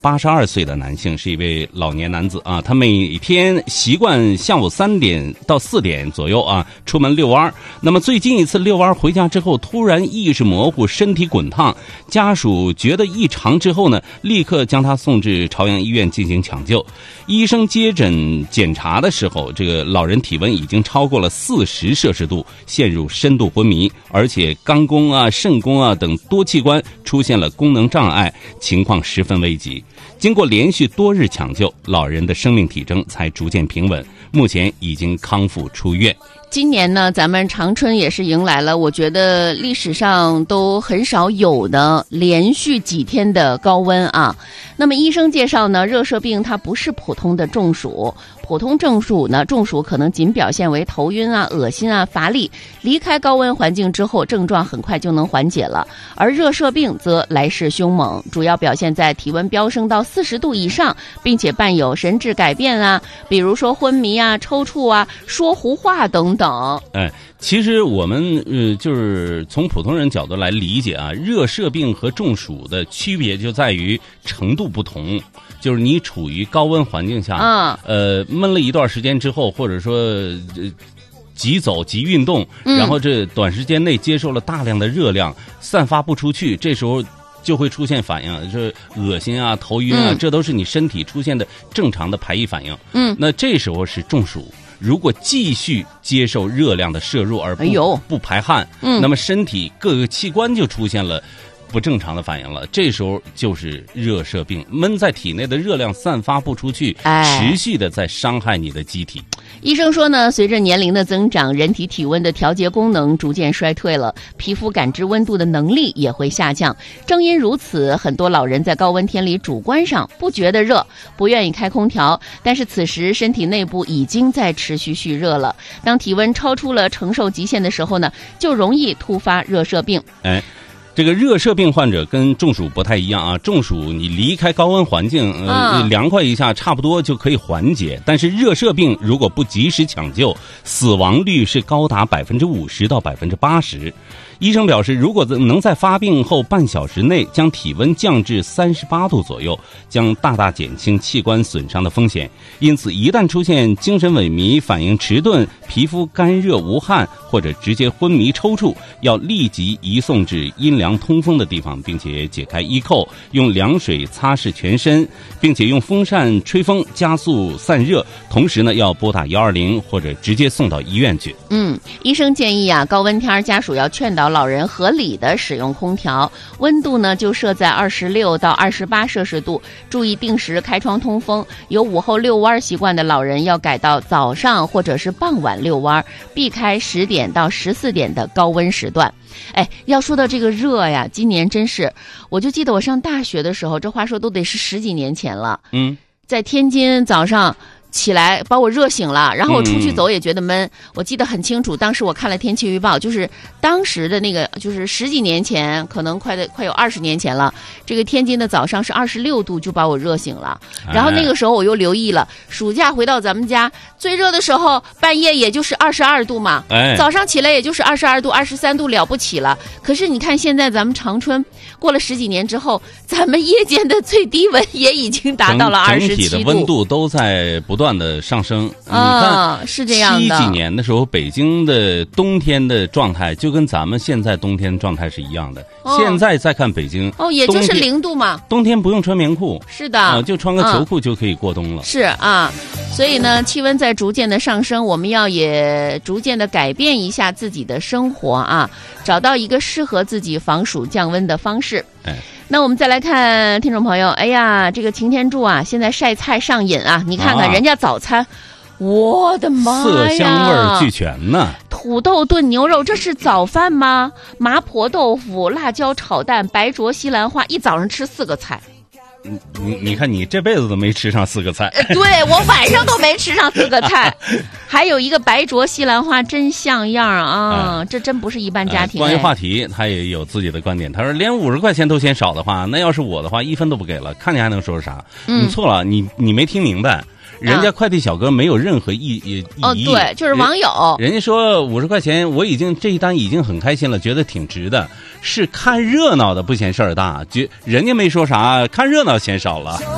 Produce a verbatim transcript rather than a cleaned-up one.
八十二岁的男性，是一位老年男子啊，他每天习惯下午三点到四点左右啊出门遛弯。那么最近一次遛弯回家之后，突然意识模糊，身体滚烫，家属觉得异常之后呢，立刻将他送至朝阳医院进行抢救。医生接诊检查的时候，这个老人体温已经超过了四十摄氏度，陷入深度昏迷，而且肝功啊、肾功啊等多器官出现了功能障碍，情况十分危急。经过连续多日抢救，老人的生命体征才逐渐平稳，目前已经康复出院。 今年呢，咱们长春也是迎来了我觉得历史上都很少有的连续几天的高温啊。那么医生介绍呢，热射病它不是普通的中暑，普通中暑呢，中暑可能仅表现为头晕啊、恶心啊、乏力，离开高温环境之后，症状很快就能缓解了。而热射病则来势凶猛，主要表现在体温飙升到四十度以上，并且伴有神志改变啊，比如说昏迷啊、抽搐啊、说胡话等等。 哎，其实我们呃，就是从普通人角度来理解啊，热射病和中暑的区别就在于程度不同。就是你处于高温环境下，啊、呃，闷了一段时间之后，或者说呃急走急运动，然后这短时间内接受了大量的热量，散发不出去，这时候就会出现反应，这恶心啊、头晕啊、嗯，这都是你身体出现的正常的排异反应。嗯，那这时候是中暑。如果继续接受热量的摄入而不、哎、不排汗，嗯，那么身体各个器官就出现了不正常的反应了，这时候就是热射病，闷在体内的热量散发不出去，哎、持续的在伤害你的机体。 医生说呢，随着年龄的增长，人体体温的调节功能逐渐衰退了，皮肤感知温度的能力也会下降。正因如此，很多老人在高温天里主观上不觉得热，不愿意开空调，但是此时身体内部已经在持续蓄热了。当体温超出了承受极限的时候呢，就容易突发热射病。 哎。这个热射病患者跟中暑不太一样啊，中暑你离开高温环境，呃，啊、凉快一下，差不多就可以缓解。但是热射病如果不及时抢救，死亡率是高达百分之五十到百分之八十。医生表示，如果能在发病后半小时内将体温降至三十八度左右，将大大减轻器官损伤的风险。因此，一旦出现精神萎靡、反应迟钝、皮肤干热无汗或者直接昏迷抽搐，要立即移送至阴凉通风的地方，并且解开衣扣，用凉水擦拭全身，并且用风扇吹风加速散热。同时呢，要拨打一二零或者直接送到医院去。 嗯，医生建议啊，高温天家属要劝导老人合理的使用空调，温度呢就设在二十六到二十八摄氏度，注意定时开窗通风。有午后遛弯习惯的老人要改到早上或者是傍晚遛弯，避开十点到十四点的高温时段。哎，要说到这个热呀，今年真是，我就记得我上大学的时候，这话说都得是十几年前了。嗯，在天津早上起来把我热醒了，然后我出去走也觉得闷、嗯、我记得很清楚，当时我看了天气预报，就是当时的那个就是十几年前，可能快的快有二十年前了，这个天津的早上是二十六度就把我热醒了。然后那个时候我又留意了，暑假回到咱们家最热的时候半夜也就是二十二度嘛，哎，早上起来也就是二十二度二十三度了不起了。可是你看现在咱们长春过了十几年之后，咱们夜间的最低温也已经达到了二十七度，整体的温度都在不断的上升。 啊、哦，是这样的。 七几年的时候，北京的冬天的状态就跟咱们现在冬天状态是一样的。哦、现在再看北京， 哦，也就是零度嘛。 冬天不用穿棉裤， 是的， 啊、就穿个球裤就可以过冬了。 嗯、是啊，所以呢，气温在逐渐的上升，我们要也逐渐的改变一下自己的生活啊，找到一个适合自己防暑降温的方式。哎。那我们再来看听众朋友，哎呀，这个擎天柱啊，现在晒菜上瘾啊！你看看人家早餐，啊、我的妈呀， 色香味俱全呢。 土豆炖牛肉，这是早饭吗？麻婆豆腐、辣椒炒蛋、白灼西兰花，一早上吃四个菜。 你你你看，你这辈子都没吃上四个菜。 对，我晚上都没吃上四个菜。还有一个白灼西兰花，真像样啊！哎、这真不是一般家庭、 哎。关于话题，他也有自己的观点。他说，连五十块钱都嫌少的话，那要是我的话，一分都不给了。看你还能说啥？嗯、你错了，你你没听明白。人家快递小哥没有任何意意哦，对，就是网友。 人家说五十块钱，我已经这一单已经很开心了，觉得挺值的。是看热闹的不嫌事儿大，觉人家没说啥，看热闹嫌少了。